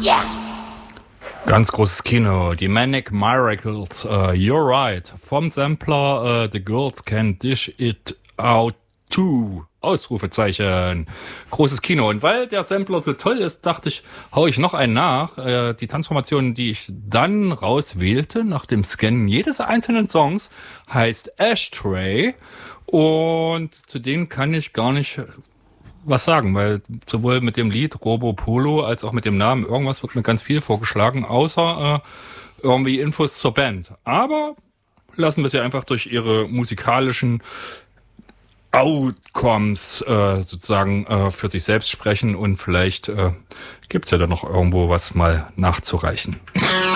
Ganz großes Kino, die Manic Miracles, You're Right, vom Sampler The Girls Can Dish It Out Too, Ausrufezeichen, großes Kino. Und weil der Sampler so toll ist, dachte ich, hau ich noch einen nach. Die Transformation, die ich dann rauswählte, nach dem Scannen jedes einzelnen Songs, heißt Ashtray. Und zu denen kann ich gar nicht was sagen, weil sowohl mit dem Lied Robo Polo als auch mit dem Namen irgendwas wird mir ganz viel vorgeschlagen, außer irgendwie Infos zur Band. Aber lassen wir sie einfach durch ihre musikalischen Outcomes sozusagen für sich selbst sprechen und vielleicht gibt's ja da noch irgendwo was mal nachzureichen.